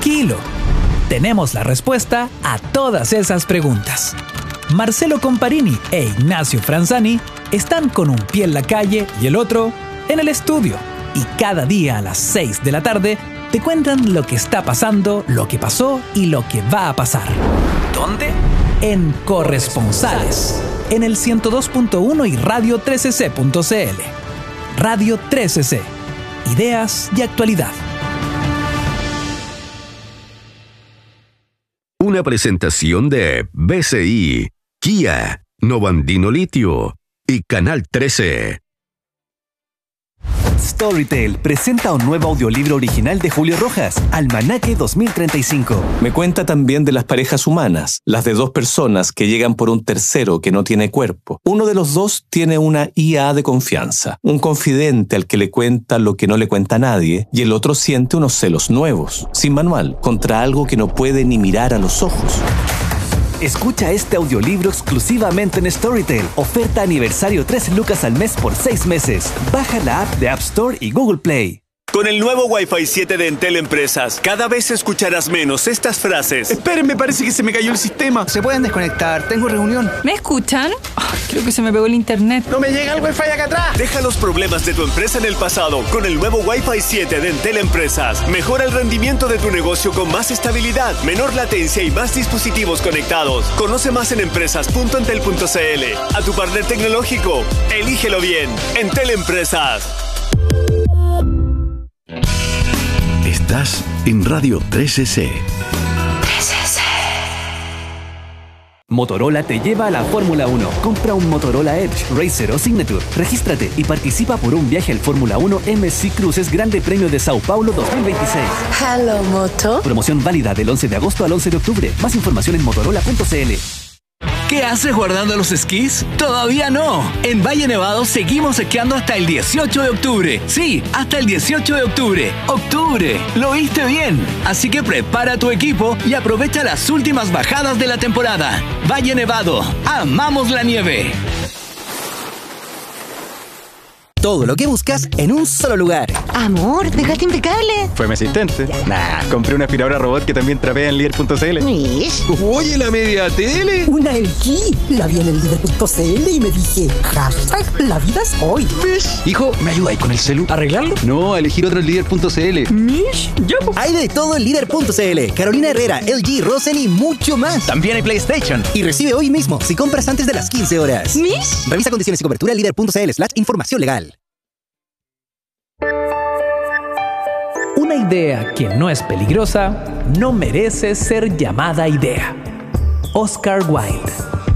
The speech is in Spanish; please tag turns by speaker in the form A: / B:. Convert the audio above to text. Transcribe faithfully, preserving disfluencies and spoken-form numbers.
A: Tranquilo, tenemos la respuesta a todas esas preguntas. Marcelo Comparini e Ignacio Franzani están con un pie en la calle y el otro en el estudio. Y cada día a las seis de la tarde te cuentan lo que está pasando, lo que pasó y lo que va a pasar. ¿Dónde? En Corresponsales, en el ciento dos punto uno y radio trece ce punto ce ele. Radio trece ce. Ideas y actualidad.
B: Una presentación de B C I, Kia, Novandino Litio y Canal trece.
C: Storytel presenta un nuevo audiolibro original de Julio Rojas, Almanaque dos mil treinta y cinco.
D: Me cuenta también de las parejas humanas, las de dos personas que llegan por un tercero que no tiene cuerpo. Uno de los dos tiene una I A de confianza, un confidente al que le cuenta lo que no le cuenta a nadie, y el otro siente unos celos nuevos, sin manual, contra algo que no puede ni mirar a los ojos.
C: Escucha este audiolibro exclusivamente en Storytel. Oferta aniversario tres lucas al mes por seis meses. Baja la app de App Store y Google Play.
E: Con el nuevo Wi-Fi siete de Entel Empresas, cada vez escucharás menos estas frases.
F: Esperen, me parece que se me cayó el sistema.
G: Se pueden desconectar, tengo reunión.
H: ¿Me escuchan? Oh, creo que se me pegó el internet.
G: ¡No me llega el Wi-Fi acá atrás!
E: Deja los problemas de tu empresa en el pasado con el nuevo Wi-Fi siete de Entel Empresas. Mejora el rendimiento de tu negocio con más estabilidad, menor latencia y más dispositivos conectados. Conoce más en empresas punto entel punto ce ele. A tu partner tecnológico, elígelo bien. Entel Empresas.
B: Estás en Radio trece ce.
H: trece ce.
C: Motorola te lleva a la Fórmula uno. Compra un Motorola Edge, Racer o Signature. Regístrate y participa por un viaje al Fórmula uno M S C Cruises Grande Premio de Sao Paulo dos mil veintiséis.
H: Hello, Moto.
C: Promoción válida del once de agosto al once de octubre. Más información en motorola punto ce ele.
A: ¿Qué haces guardando los esquís? ¡Todavía no! En Valle Nevado seguimos esquiando hasta el dieciocho de octubre. Sí, hasta el dieciocho de octubre. ¡Octubre! ¡Lo oíste bien! Así que prepara tu equipo y aprovecha las últimas bajadas de la temporada. Valle Nevado. ¡Amamos la nieve!
I: Todo lo que buscas en un solo lugar.
J: Amor, dejaste impecable.
K: Fue mi asistente. Nah, compré una aspiradora robot que también trapea en líder punto ce ele.
J: ¿Mish?
K: Oye, la media tele.
J: Una L G. La vi en el líder punto ce ele y me dije, hashtag, la vida es hoy.
K: Mish. Hijo, ¿me ayudáis con el celu?
A: ¿Arreglarlo?
K: No, a elegir otro en líder punto ce ele.
A: Mish, yo.
I: Hay de todo en líder punto ce ele. Carolina Herrera, L G, Rosen y mucho más.
A: También hay PlayStation.
I: Y recibe hoy mismo si compras antes de las quince horas.
J: ¿Mish?
I: Revisa condiciones y cobertura en líder punto ce ele slash información legal.
A: Una idea que no es peligrosa no merece ser llamada idea. Oscar Wilde.